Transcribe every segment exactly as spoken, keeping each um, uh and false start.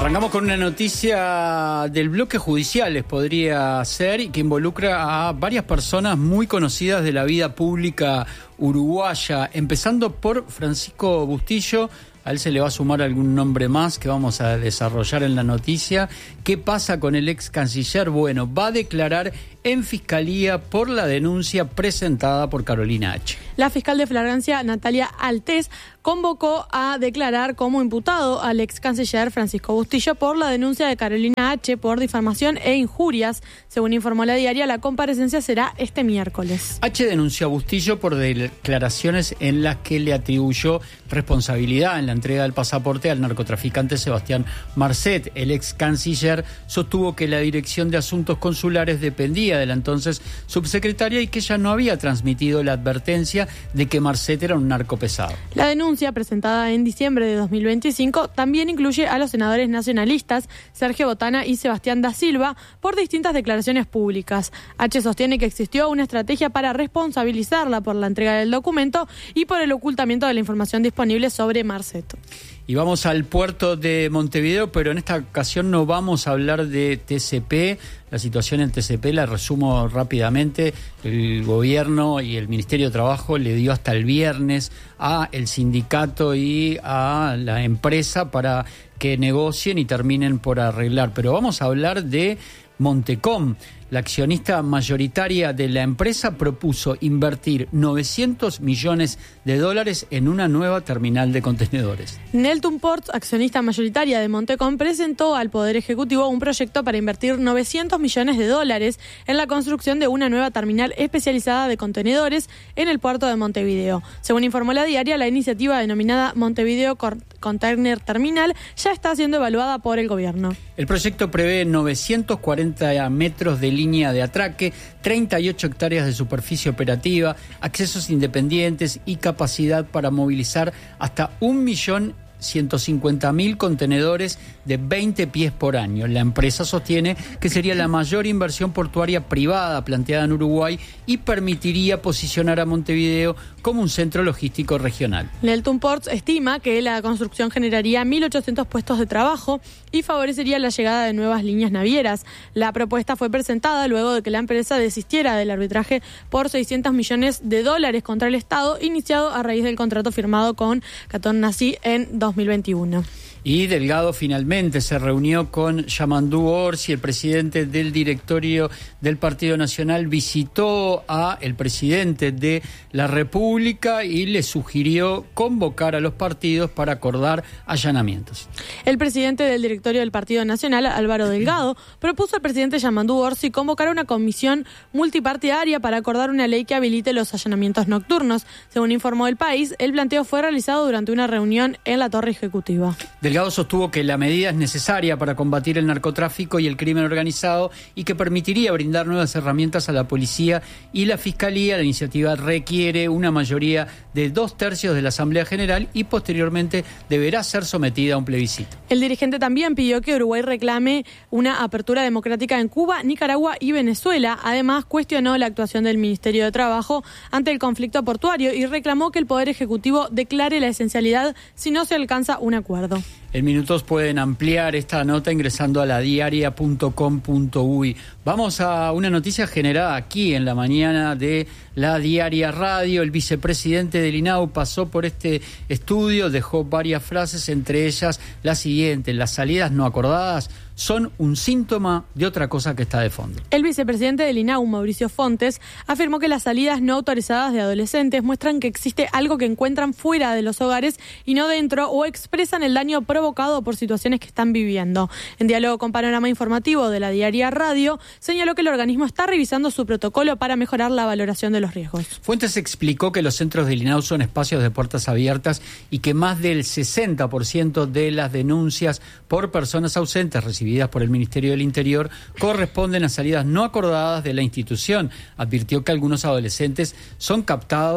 Arrancamos con una noticia del bloque judiciales, podría ser, y que involucra a varias personas muy conocidas de la vida pública uruguaya, empezando por Francisco Bustillo. A él se le va a sumar algún nombre más que vamos a desarrollar en la noticia. ¿Qué pasa con el ex canciller? Bueno, va a declarar en Fiscalía por la denuncia presentada por Carolina H. La fiscal de flagrancia, Natalia Altés, convocó a declarar como imputado al ex canciller Francisco Bustillo por la denuncia de Carolina H. por difamación e injurias. Según informó la diaria, la comparecencia será este miércoles. H. denunció a Bustillo por declaraciones en las que le atribuyó responsabilidad en la entrega del pasaporte al narcotraficante Sebastián Marcet. El ex canciller sostuvo que la Dirección de Asuntos Consulares dependía de la entonces subsecretaria y que ella no había transmitido la advertencia de que Marcet era un narco pesado. La denuncia, presentada en diciembre de dos mil veinticinco, también incluye a los senadores nacionalistas Sergio Botana y Sebastián da Silva por distintas declaraciones públicas. H. sostiene que existió una estrategia para responsabilizarla por la entrega del documento y por el ocultamiento de la información disponible sobre Marcet. Y vamos al puerto de Montevideo, pero en esta ocasión no vamos a hablar de T C P. La situación en T C P la resumo rápidamente. El gobierno y el Ministerio de Trabajo le dio hasta el viernes a el sindicato y a la empresa para que negocien y terminen por arreglar. Pero vamos a hablar de Montecom. La accionista mayoritaria de la empresa propuso invertir novecientos millones de dólares en una nueva terminal de contenedores. Neltume Ports, accionista mayoritaria de Montecom, presentó al Poder Ejecutivo un proyecto para invertir novecientos millones de dólares en la construcción de una nueva terminal especializada de contenedores en el puerto de Montevideo. Según informó la diaria, la iniciativa denominada Montevideo Container Terminal ya está siendo evaluada por el gobierno. El proyecto prevé novecientos cuarenta metros de línea de atraque, treinta y ocho hectáreas de superficie operativa, accesos independientes y capacidad para movilizar hasta un millón ciento cincuenta mil contenedores de veinte pies por año. La empresa sostiene que sería la mayor inversión portuaria privada planteada en Uruguay y permitiría posicionar a Montevideo como un centro logístico regional. Neltume Ports estima que la construcción generaría mil ochocientos puestos de trabajo y favorecería la llegada de nuevas líneas navieras. La propuesta fue presentada luego de que la empresa desistiera del arbitraje por seiscientos millones de dólares contra el Estado, iniciado a raíz del contrato firmado con Catón Nací en dos mil veintiuno. Y Delgado finalmente se reunió con Yamandú Orsi, el presidente del directorio del Partido Nacional, visitó a el presidente de la República y le sugirió convocar a los partidos para acordar allanamientos. El presidente del directorio del Partido Nacional, Álvaro Delgado, propuso al presidente Yamandú Orsi convocar una comisión multipartidaria para acordar una ley que habilite los allanamientos nocturnos. Según informó El País, el planteo fue realizado durante una reunión en la Torre Ejecutiva. Delgado sostuvo que la medida es necesaria para combatir el narcotráfico y el crimen organizado y que permitiría brindar nuevas herramientas a la policía y la fiscalía. La iniciativa requiere una mayoría de dos tercios de la Asamblea General y posteriormente deberá ser sometida a un plebiscito. El dirigente también pidió que Uruguay reclame una apertura democrática en Cuba, Nicaragua y Venezuela. Además, cuestionó la actuación del Ministerio de Trabajo ante el conflicto portuario y reclamó que el Poder Ejecutivo declare la esencialidad si no se alcanza un acuerdo. En minutos pueden ampliar esta nota ingresando a la diaria punto com punto uy. Vamos a una noticia generada aquí en la mañana de la Diaria Radio. El vicepresidente del I N A U pasó por este estudio, dejó varias frases, entre ellas la siguiente: las salidas no acordadas son un síntoma de otra cosa que está de fondo. El vicepresidente del I N A U, Mauricio Fontes, afirmó que las salidas no autorizadas de adolescentes muestran que existe algo que encuentran fuera de los hogares y no dentro, o expresan el daño provocado por situaciones que están viviendo. En diálogo con Panorama Informativo de la Diaria Radio, señaló que el organismo está revisando su protocolo para mejorar la valoración de los riesgos. Fuentes explicó que los centros del I N A U son espacios de puertas abiertas y que más del sesenta por ciento de las denuncias por personas ausentes recibidas por el Ministerio del Interior corresponden a salidas no acordadas de la institución. Advirtió que algunos adolescentes son captados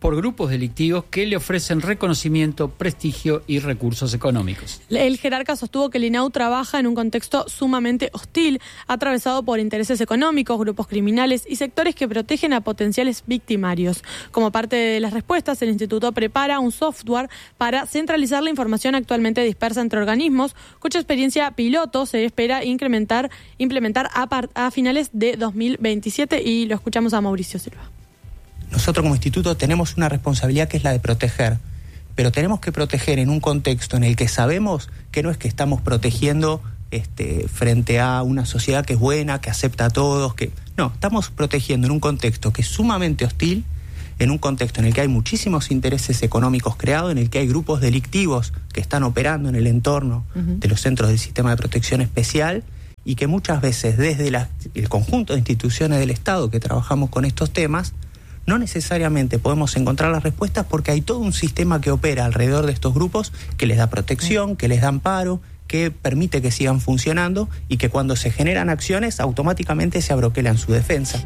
por grupos delictivos que le ofrecen reconocimiento, prestigio y recursos económicos. El jerarca sostuvo que el INAU trabaja en un contexto sumamente hostil, atravesado por intereses económicos, grupos criminales y sectores que protegen a potenciales victimarios. Como parte de las respuestas, el instituto prepara un software para centralizar la información actualmente dispersa entre organismos, cuya experiencia piloto se espera incrementar, implementar a, par, a finales de dos mil veintisiete, y lo escuchamos a Mauricio Silva. Nosotros como instituto tenemos una responsabilidad que es la de proteger, pero tenemos que proteger en un contexto en el que sabemos que no es que estamos protegiendo este, frente a una sociedad que es buena, que acepta a todos, que no, estamos protegiendo en un contexto que es sumamente hostil, en un contexto en el que hay muchísimos intereses económicos creados, en el que hay grupos delictivos que están operando en el entorno uh-huh. de los centros del sistema de protección especial, y que muchas veces desde la, el conjunto de instituciones del Estado que trabajamos con estos temas, no necesariamente podemos encontrar las respuestas porque hay todo un sistema que opera alrededor de estos grupos que les da protección, que les da amparo, que permite que sigan funcionando y que cuando se generan acciones automáticamente se abroquelan su defensa.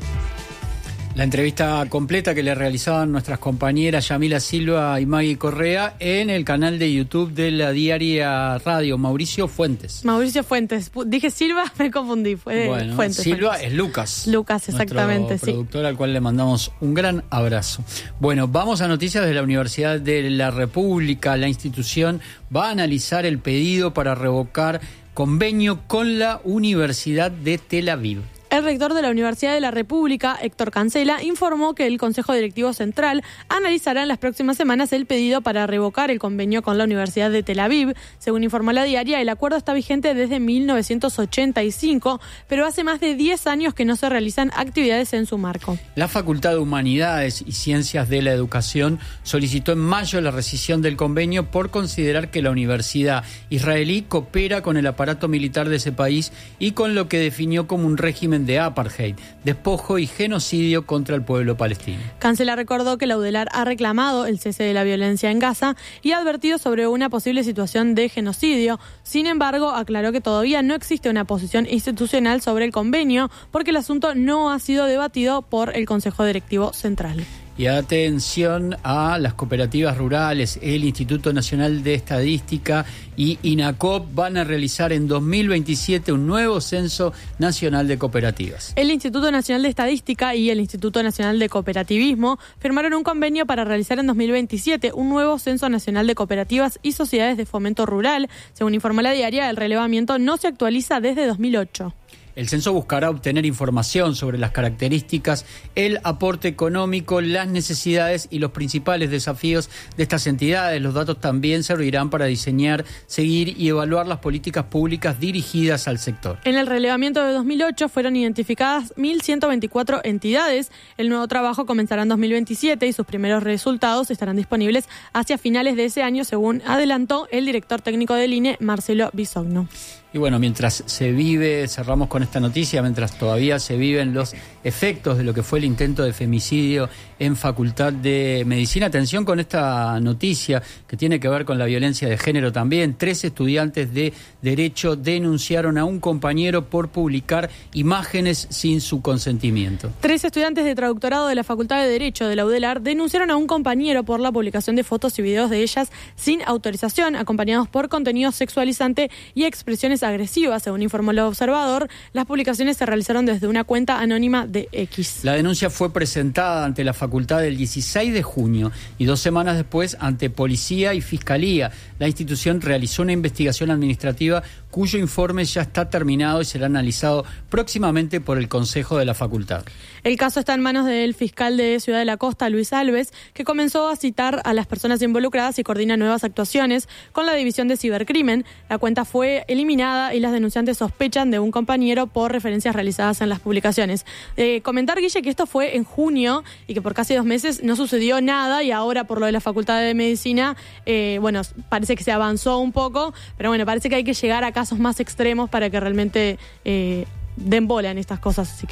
La entrevista completa que le realizaban nuestras compañeras Yamila Silva y Maggie Correa en el canal de YouTube de la Diaria Radio, Mauricio Fuentes. Mauricio Fuentes. Dije Silva, me confundí. Fue bueno, Fuentes. Silva Fuentes. es Lucas. Lucas, exactamente, nuestro productor, sí. Al cual le mandamos un gran abrazo. Bueno, vamos a noticias de la Universidad de la República. La institución va a analizar el pedido para revocar convenio con la Universidad de Tel Aviv. El rector de la Universidad de la República, Héctor Cancela, informó que el Consejo Directivo Central analizará en las próximas semanas el pedido para revocar el convenio con la Universidad de Tel Aviv. Según informó la Diaria, el acuerdo está vigente desde mil novecientos ochenta y cinco, pero hace más de diez años que no se realizan actividades en su marco. La Facultad de Humanidades y Ciencias de la Educación solicitó en mayo la rescisión del convenio por considerar que la universidad israelí coopera con el aparato militar de ese país y con lo que definió como un régimen de apartheid, despojo y genocidio contra el pueblo palestino. Cancela recordó que la UDELAR ha reclamado el cese de la violencia en Gaza y ha advertido sobre una posible situación de genocidio. Sin embargo, aclaró que todavía no existe una posición institucional sobre el convenio porque el asunto no ha sido debatido por el Consejo Directivo Central. Y atención a las cooperativas rurales. El Instituto Nacional de Estadística y INACOP van a realizar en dos mil veintisiete un nuevo censo nacional de cooperativas. El Instituto Nacional de Estadística y el Instituto Nacional de Cooperativismo firmaron un convenio para realizar en dos mil veintisiete un nuevo censo nacional de cooperativas y sociedades de fomento rural. Según informó la Diaria, el relevamiento no se actualiza desde dos mil ocho. El censo buscará obtener información sobre las características, el aporte económico, las necesidades y los principales desafíos de estas entidades. Los datos también servirán para diseñar, seguir y evaluar las políticas públicas dirigidas al sector. En el relevamiento de dos mil ocho fueron identificadas mil ciento veinticuatro entidades. El nuevo trabajo comenzará en dos mil veintisiete y sus primeros resultados estarán disponibles hacia finales de ese año, según adelantó el director técnico del I N E, Marcelo Bisogno. Y bueno, mientras se vive, cerramos con esta noticia, mientras todavía se viven los efectos de lo que fue el intento de femicidio en Facultad de Medicina. Atención con esta noticia que tiene que ver con la violencia de género también. Tres estudiantes de Derecho denunciaron a un compañero por publicar imágenes sin su consentimiento. Tres estudiantes de traductorado de la Facultad de Derecho de la UDELAR denunciaron a un compañero por la publicación de fotos y videos de ellas sin autorización, acompañados por contenido sexualizante y expresiones agresivas. Según informó el Observador, las publicaciones se realizaron desde una cuenta anónima de X. La denuncia fue presentada ante la facultad el dieciséis de junio y dos semanas después ante Policía y Fiscalía. La institución realizó una investigación administrativa cuyo informe ya está terminado y será analizado próximamente por el Consejo de la Facultad. El caso está en manos del fiscal de Ciudad de la Costa, Luis Alves, que comenzó a citar a las personas involucradas y coordina nuevas actuaciones con la División de Cibercrimen. La cuenta fue eliminada y las denunciantes sospechan de un compañero por referencias realizadas en las publicaciones. Eh, comentar, Guille, que esto fue en junio y que por casi dos meses no sucedió nada y ahora por lo de la Facultad de Medicina, eh, bueno, parece que se avanzó un poco, pero bueno, parece que hay que llegar a casos más extremos para que realmente eh, den bola en estas cosas, así que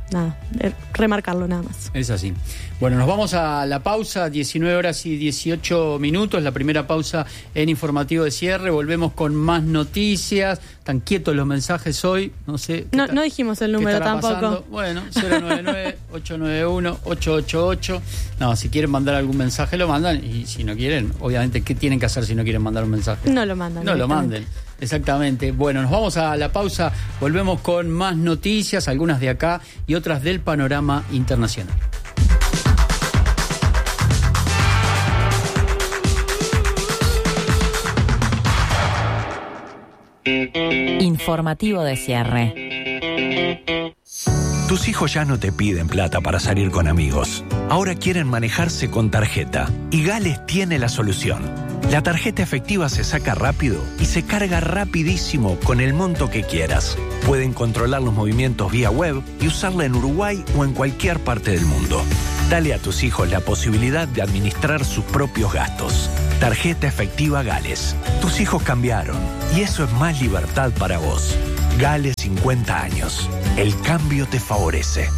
nada, remarcarlo nada más. Es así. Bueno, nos vamos a la pausa, diecinueve horas y dieciocho minutos, la primera pausa en Informativo de Cierre. Volvemos con más noticias. Tan quietos los mensajes hoy, no sé. No, no dijimos el número tampoco. Pasando? Bueno, cero nueve nueve, ocho nueve uno, ocho ocho ocho. No, si quieren mandar algún mensaje lo mandan, y si no quieren, obviamente, ¿qué tienen que hacer si no quieren mandar un mensaje? No lo mandan. No lo manden. Exactamente. Bueno, nos vamos a la pausa, volvemos con más noticias, algunas de acá y otras del panorama internacional. Informativo de cierre. Tus hijos ya no te piden plata para salir con amigos. Ahora quieren manejarse con tarjeta. Y Gales tiene la solución. La tarjeta efectiva se saca rápido y se carga rapidísimo con el monto que quieras. Pueden controlar los movimientos vía web y usarla en Uruguay o en cualquier parte del mundo. Dale a tus hijos la posibilidad de administrar sus propios gastos. Tarjeta efectiva Gales. Tus hijos cambiaron y eso es más libertad para vos. Gales cincuenta años. El cambio te favorece.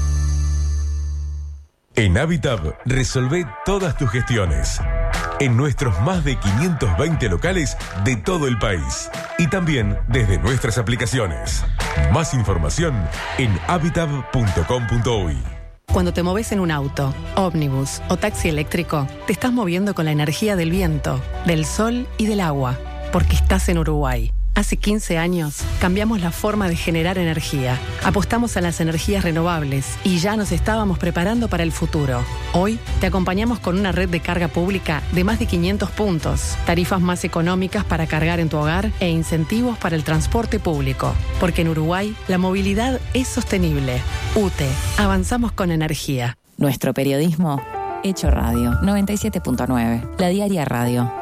En Habitab resolvé todas tus gestiones. En nuestros más de quinientos veinte locales de todo el país. Y también desde nuestras aplicaciones. Más información en habitab punto com punto uy. Cuando te moves en un auto, ómnibus o taxi eléctrico, te estás moviendo con la energía del viento, del sol y del agua, porque estás en Uruguay. Hace quince años cambiamos la forma de generar energía, apostamos a las energías renovables y ya nos estábamos preparando para el futuro. Hoy te acompañamos con una red de carga pública de más de quinientos puntos, tarifas más económicas para cargar en tu hogar e incentivos para el transporte público. Porque en Uruguay la movilidad es sostenible. U T E, avanzamos con energía. Nuestro periodismo, hecho radio, noventa y siete punto nueve, La Diaria Radio.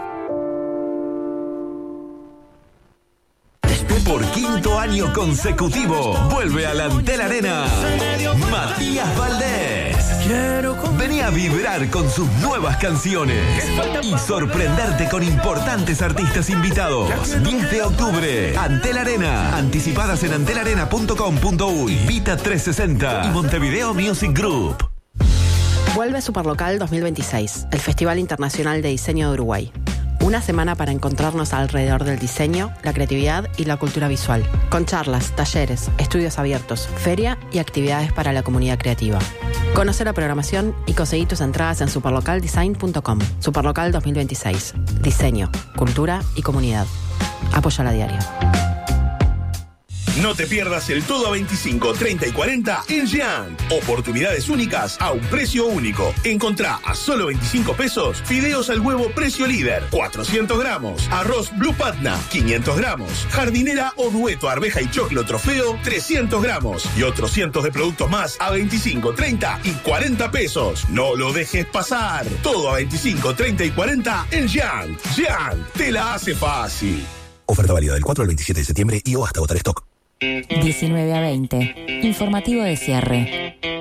Por quinto año consecutivo, vuelve a la Antel Arena Matías Valdés. Vení a vibrar con sus nuevas canciones y sorprenderte con importantes artistas invitados. diez de octubre, Antel Arena. Anticipadas en antel arena punto com punto uy, Vita trescientos sesenta y Montevideo Music Group. Vuelve Superlocal dos mil veintiséis, el Festival Internacional de Diseño de Uruguay. Una semana para encontrarnos alrededor del diseño, la creatividad y la cultura visual, con charlas, talleres, estudios abiertos, feria y actividades para la comunidad creativa. Conoce la programación y conseguí tus entradas en superlocal design punto com. Superlocal dos mil veintiséis. Diseño, cultura y comunidad. Apoya La Diaria. No te pierdas el Todo a veinticinco, treinta y cuarenta en Jean. Oportunidades únicas a un precio único. Encontrá a solo veinticinco pesos fideos al huevo precio líder, cuatrocientos gramos. Arroz Blue Patna, quinientos gramos. Jardinera o dueto arveja y choclo trofeo, trescientos gramos. Y otros cientos de productos más a veinticinco, treinta y cuarenta pesos. No lo dejes pasar. Todo a veinticinco, treinta y cuarenta en Jean. Jean, te la hace fácil. Oferta válida del cuatro al veintisiete de septiembre y o hasta agotar stock. diecinueve a veinte. Informativo de cierre.